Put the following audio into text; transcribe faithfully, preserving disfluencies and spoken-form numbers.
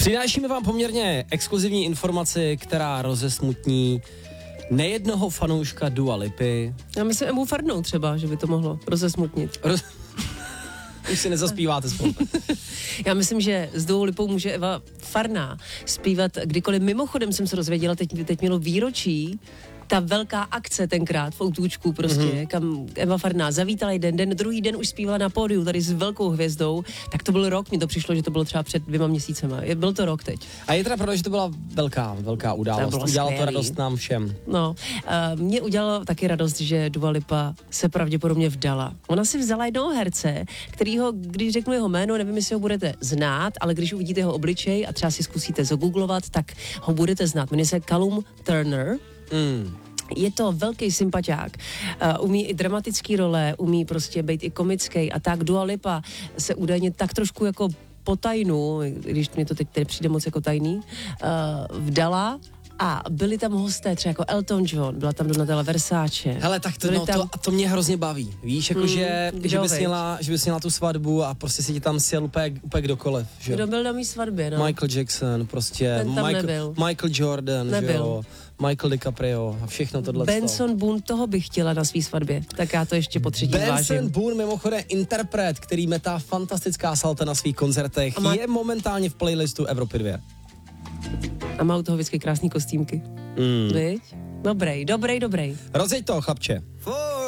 Přinášíme vám poměrně exkluzivní informaci, která rozesmutní nejednoho fanouška Dua Lipy. Já myslím Emu Farnou třeba, že by to mohlo rozesmutnit. Roz... Už si nezaspíváte spolu. Já myslím, že s Duou Lipou může Eva Farná zpívat kdykoliv. Mimochodem jsem se dozvěděla, teď, teď mělo výročí, ta velká akce tenkrát v Outůčku prostě, mm-hmm. kam Eva Farná zavítala jeden den, druhý den už zpívala na pódiu tady s velkou hvězdou, tak to byl rok, mi to přišlo, že to bylo třeba před dvěma měsícema. Je, byl to rok teď. A je teda pravda, že to byla velká, velká událost. To udělalo to radost nám všem. No, uh, mě udělalo taky radost, že Dua Lipa se pravděpodobně vdala. Ona si vzala jednoho herce, kterýho, když řeknu jeho jméno, nevím, jestli ho budete znát, ale když uvidíte jeho obličej a třeba si zkusíte zagooglovat, tak ho budete znát. Jmenuje se Callum Turner. Mm. Je to velký sympatiák, uh, umí i dramatický role, umí prostě být i komický a tak. Dua Lipa se údajně tak trošku jako po tajnu, když mi to teď přijde moc jako tajný, uh, vdala. A byli tam hosté, třeba jako Elton John, byla tam Donatella Versace. Hele, tak to, no, tam... to, to mě hrozně baví. Víš, jako mm, že, že, bys měla, že bys měla tu svatbu a prostě si ti tam sjel úplně, úplně kdokoliv. Že? Kdo byl na mý svatbě, no? Michael Jackson, prostě. Ten tam Michael, nebyl. Michael Jordan, nebyl. že jo? Michael DiCaprio a všechno tohle. Benson Boone, toho bych chtěla na svý svatbě. Tak já to ještě po třetí vážím. Benson Boone, mimochodem interpret, který metá fantastická salta na svých koncertech, má... je momentálně v playlistu Evropy dva. A má u toho vždycky krásný kostýmky. Mm. Viď? Dobrý, dobrý, dobrý. Rozjeď to, chlapče.